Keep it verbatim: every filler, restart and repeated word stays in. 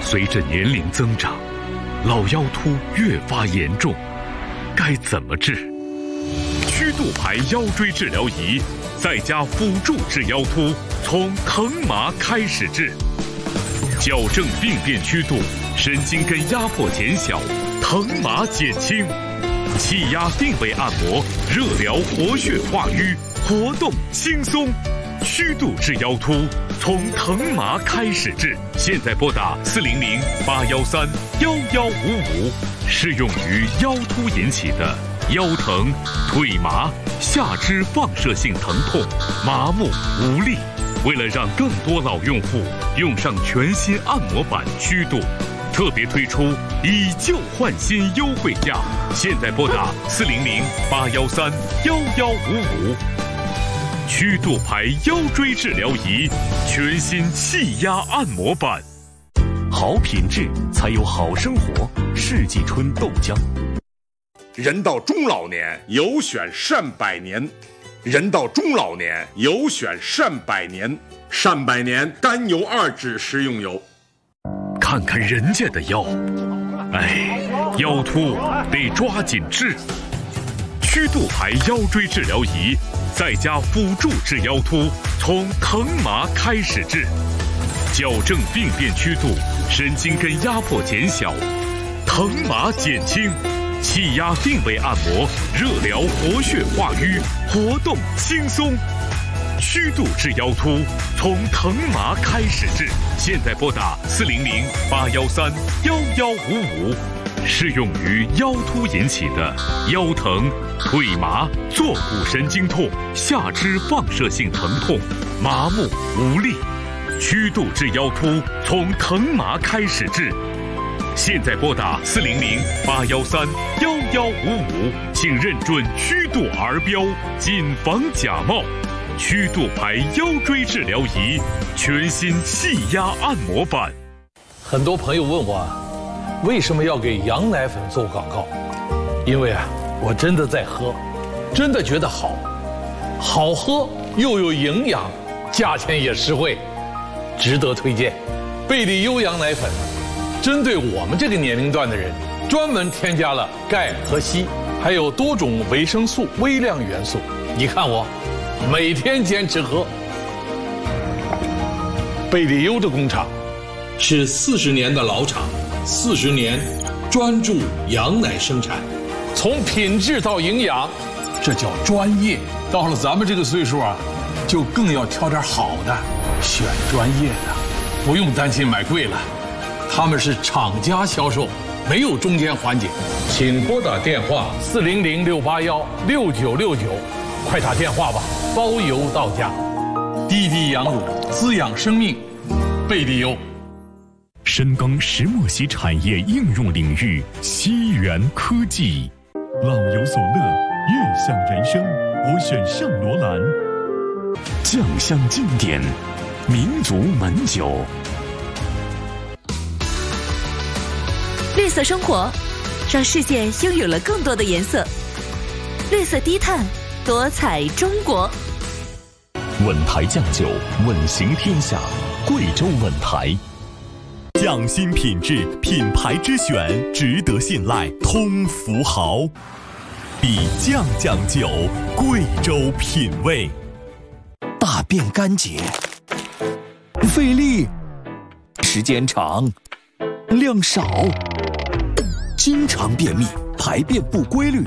随着年龄增长，老腰突越发严重，该怎么治？曲度牌腰椎治疗仪在家辅助治腰突，从疼麻开始治，矫正病变曲度，神经根压迫减小，疼麻减轻，气压定位按摩，热疗活血化瘀，活动轻松。曲度治腰突，从疼麻开始治。现在拨打四零零八幺三幺幺五五，适用于腰突引起的腰疼、腿麻、下肢放射性疼痛、麻木无力。为了让更多老用户用上全新按摩板曲度，特别推出以旧换新优惠价。现在拨打四零零八幺三幺幺五五。曲度牌腰椎治疗仪，全新气压按摩板。好品质才有好生活。世纪春豆浆。 人到中老年，有选善百年。人到中老年，有选善百年。善百年甘油二酯食用油。 看看人家的腰，哎，腰突得抓紧治。曲度牌腰椎治疗仪，在家辅助治腰突，从疼麻开始治，矫正病变曲度，神经根压迫减小，疼麻减轻，气压定位按摩，热疗活血化瘀，活动轻松。曲度治腰突，从疼麻开始治。现在拨打四零零八幺三幺幺五五，适用于腰突引起的腰疼、腿麻、坐骨神经痛、下肢放射性疼痛、麻木无力。曲度治腰突，从疼麻开始治。现在拨打四零零八幺三幺幺五五，请认准曲度儿标，谨防假冒。曲度牌腰椎治疗仪，全新气压按摩板。 很多朋友问我，为什么要给羊奶粉做广告？因为啊，我真的在喝，真的觉得好，好喝又有营养，价钱也实惠，值得推荐。贝利优羊奶粉，针对我们这个年龄段的人，专门添加了钙和硒，还有多种维生素、微量元素。你看我，每天坚持喝。贝利优的工厂是四十年的老厂，四十年专注羊奶生产，从品质到营养，这叫专业。到了咱们这个岁数啊，就更要挑点好的，选专业的，不用担心买贵了。他们是厂家销售，没有中间环节。请拨打电话四零零六八幺六九六九，快打电话吧，包邮到家。滴滴羊乳，滋养生命，贝利优。 深耕石墨烯产业应用领域，西元科技。老有所乐，悦享人生，我选圣罗兰。酱香经典，民族门酒。 绿色生活，让世界拥有了更多的颜色。绿色低碳，多彩中国。 稳台酱酒，稳行天下。贵州稳台。匠心品质，品牌之选，值得信赖，通福豪。比酱酱酒，贵州品味。 大便干结，费力，时间长，量少，经常便秘，排便不规律。